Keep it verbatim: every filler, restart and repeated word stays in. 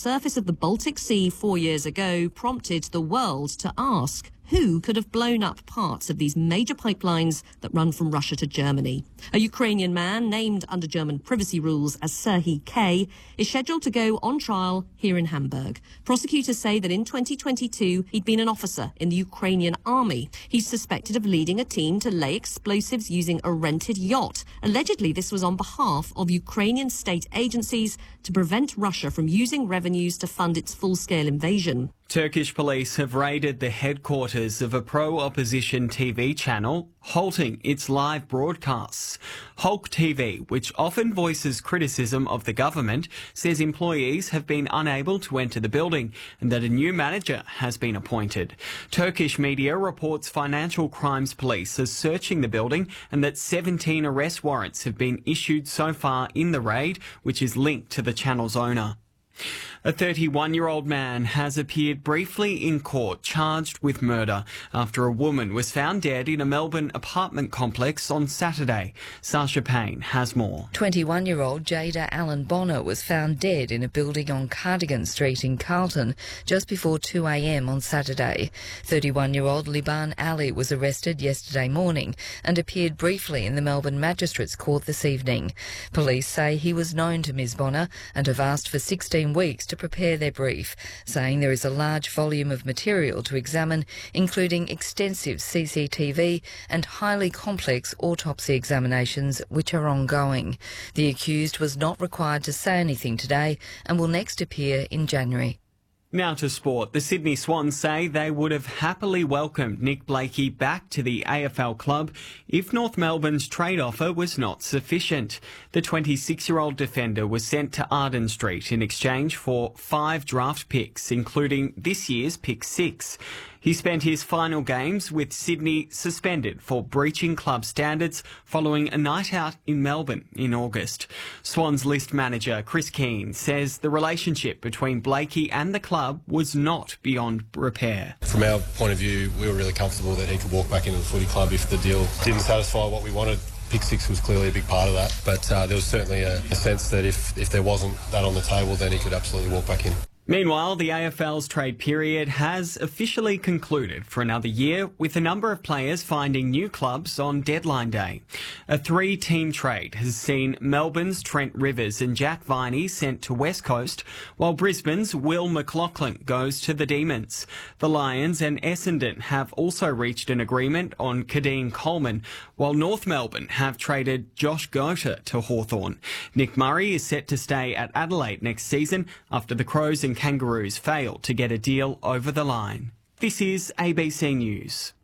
surface of the Baltic Sea four years ago prompted the world to ask who could have blown up parts of these major pipelines that run from Russia to Germany. A Ukrainian man named under German privacy rules as Serhiy K is scheduled to go on trial here in Hamburg. Prosecutors say that in twenty twenty-two, he'd been an officer in the Ukrainian army. He's suspected of leading a team to lay explosives using a rented yacht. Allegedly, this was on behalf of Ukrainian state agencies to prevent Russia from using revenues to fund its full-scale invasion. Turkish police have raided the headquarters of a pro-opposition T V channel, halting its live broadcasts. Halk T V, which often voices criticism of the government, says employees have been unable to enter the building and that a new manager has been appointed. Turkish media reports Financial Crimes Police are searching the building and that seventeen arrest warrants have been issued so far in the raid, which is linked to the channel's owner. A thirty-one-year-old man has appeared briefly in court charged with murder after a woman was found dead in a Melbourne apartment complex on Saturday. Sasha Payne has more. twenty-one-year-old Jada Allen Bonner was found dead in a building on Cardigan Street in Carlton just before two a m on Saturday. thirty-one-year-old Liban Ali was arrested yesterday morning and appeared briefly in the Melbourne Magistrates Court this evening. Police say he was known to Miz Bonner and have asked for sixteen weeks to prepare their brief, saying there is a large volume of material to examine, including extensive C C T V and highly complex autopsy examinations which are ongoing. The accused was not required to say anything today and will next appear in January. Now to sport. The Sydney Swans say they would have happily welcomed Nick Blakey back to the A F L club if North Melbourne's trade offer was not sufficient. The twenty-six-year-old defender was sent to Arden Street in exchange for five draft picks, including this year's pick six. He spent his final games with Sydney suspended for breaching club standards following a night out in Melbourne in August. Swans list manager Chris Keane says the relationship between Blakey and the club was not beyond repair. From our point of view, we were really comfortable that he could walk back into the footy club if the deal didn't satisfy what we wanted. Pick six was clearly a big part of that, but uh, there was certainly a, a sense that if, if there wasn't that on the table, then he could absolutely walk back in. Meanwhile, the A F L's trade period has officially concluded for another year, with a number of players finding new clubs on deadline day. A three-team trade has seen Melbourne's Trent Rivers and Jack Viney sent to West Coast, while Brisbane's Will McLaughlin goes to the Demons. The Lions and Essendon have also reached an agreement on Kadeen Coleman, while North Melbourne have traded Josh Gota to Hawthorn. Nick Murray is set to stay at Adelaide next season after the Crows and Kangaroos failed to get a deal over the line. This is A B C News.